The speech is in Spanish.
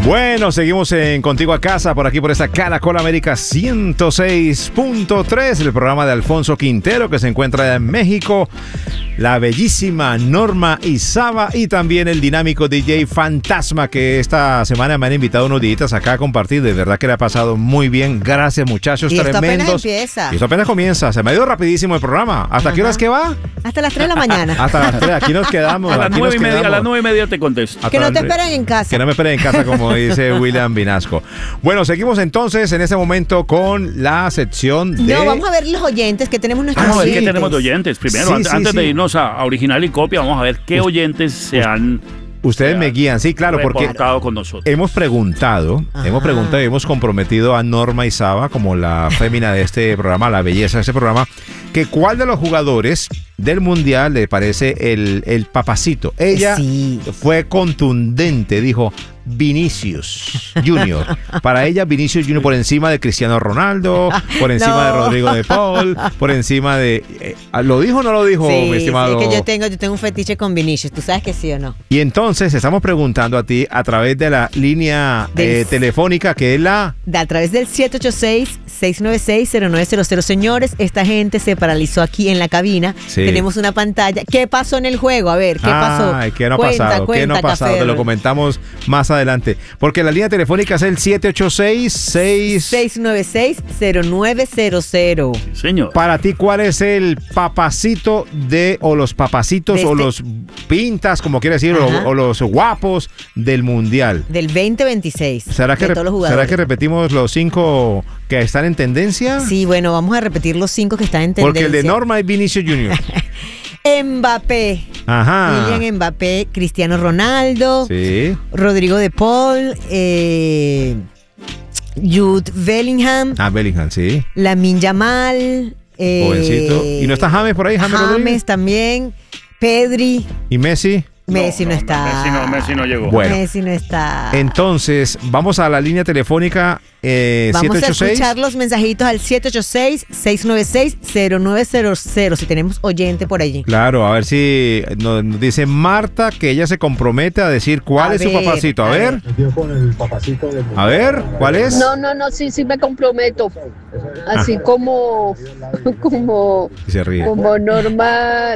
Bueno, seguimos en Contigo a Casa, por aquí por esta Caracol América 106.3, el programa de Alfonso Quintero, que se encuentra en México, la bellísima Norma Izaba y también el dinámico DJ Fantasma, que esta semana me han invitado unos días acá a compartir. De verdad que le ha pasado muy bien. Gracias, muchachos, y tremendos. Esto apenas empieza. Y esto apenas comienza. Se me ha ido rapidísimo el programa. ¿Hasta qué horas que va? Hasta las 3 de la mañana. Hasta las 3. Aquí nos quedamos. A las 9:30 te contesto. Que no te esperen en casa. Que no me esperen en casa, como dice William Vinasco. Bueno, seguimos entonces en este momento con la sección de... No, vamos a ver los oyentes que tenemos nuestros No, es oyentes. que tenemos de oyentes. Primero, antes de irnos a original y copia, vamos a ver qué oyentes se han... Ustedes me guían, sí, claro, porque con nosotros. hemos preguntado y hemos comprometido a Norma Izaba, como la fémina de este programa, la belleza de este programa, que cuál de los jugadores del Mundial le parece el papacito. Ella fue contundente, dijo Vinicius Junior. Para ella, Vinicius Junior por encima de Cristiano Ronaldo, por encima de Rodrigo de Paul, por encima de... ¿Lo dijo o no lo dijo, mi estimado? Sí, es que yo tengo un fetiche con Vinicius, ¿tú sabes que sí o no? Y entonces estamos preguntando a ti a través de la línea telefónica, que es la... A través del 786-696-0900. Señores, esta gente se paralizó aquí en la cabina. Sí. Tenemos una pantalla. ¿Qué pasó en el juego? A ver, ¿qué pasó? ¿Qué no ha pasado? ¿Qué no ha pasado? Te lo comentamos más adelante. Porque la línea telefónica es el 786-696-0900. Señor. Para ti, ¿cuál es el papacito o los papacitos o los pintas, como quiere decir, o los guapos del Mundial? Del 2026. ¿Será que repetimos los 5 que están en tendencia? Sí, bueno, vamos a repetir los 5 que están en tendencia. Porque el de Norma es Vinicius Junior. Mbappé. Ajá. Kylian Mbappé, Cristiano Ronaldo. Sí. Rodrigo de Paul. Jude Bellingham. Bellingham, sí. Lamine Yamal. Jovencito. ¿Y no está James por ahí? James también. Pedri. ¿Y Messi? Messi no está. Messi no llegó. Bueno, Messi no está. Entonces, vamos a la línea telefónica vamos 786. a escuchar los mensajitos al 786-696-0900 si tenemos oyente por allí. Claro, a ver si nos dice Marta que ella se compromete a decir cuál es su papacito. A ver. Con el papacito del A ver, ¿cuál es? No, sí me comprometo. Así como Se ríe. Norma